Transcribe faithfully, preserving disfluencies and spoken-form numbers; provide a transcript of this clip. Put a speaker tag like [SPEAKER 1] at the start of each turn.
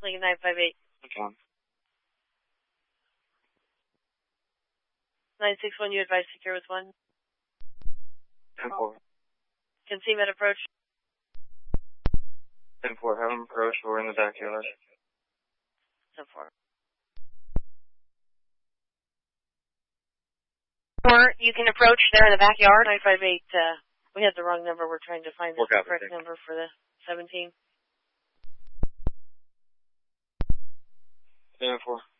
[SPEAKER 1] Lincoln nine five eight.
[SPEAKER 2] Okay.
[SPEAKER 1] nine six one, you advise secure with one.
[SPEAKER 2] ten four.
[SPEAKER 1] Concealment approach.
[SPEAKER 2] ten four, have them approach. We're in the backyard.
[SPEAKER 1] ten four.
[SPEAKER 3] Or you can approach. They're in the backyard.
[SPEAKER 1] nine five eight, uh, we had the wrong number. We're trying to find the
[SPEAKER 2] Work out
[SPEAKER 1] correct
[SPEAKER 2] the
[SPEAKER 1] number for the seventeen.
[SPEAKER 2] ten four.